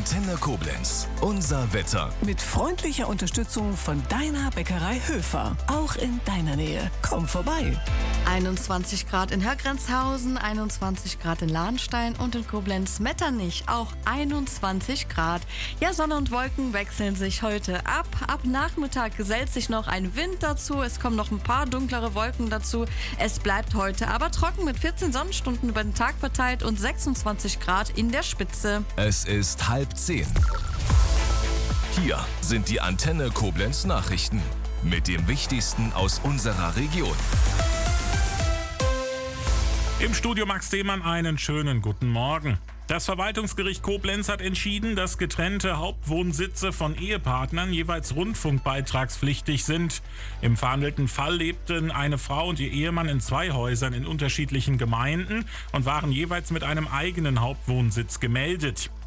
Antenne Koblenz. Unser Wetter. Mit freundlicher Unterstützung von deiner Bäckerei Höfer. Auch in deiner Nähe. Komm vorbei. 21 Grad in Hörgrenzhausen, 21 Grad in Lahnstein und in Koblenz-Metternich auch 21 Grad. Ja, Sonne und Wolken wechseln sich heute ab. Ab Nachmittag gesellt sich noch ein Wind dazu. Es kommen noch ein paar dunklere Wolken dazu. Es bleibt heute aber trocken mit 14 Sonnenstunden über den Tag verteilt und 26 Grad in der Spitze. Es ist 9:30. Hier sind die Antenne Koblenz Nachrichten mit dem Wichtigsten aus unserer Region. Im Studio Max Demann einen schönen guten Morgen. Das Verwaltungsgericht Koblenz hat entschieden, dass getrennte Hauptwohnsitze von Ehepartnern jeweils rundfunkbeitragspflichtig sind. Im verhandelten Fall lebten eine Frau und ihr Ehemann in 2 Häusern in unterschiedlichen Gemeinden und waren jeweils mit einem eigenen Hauptwohnsitz gemeldet.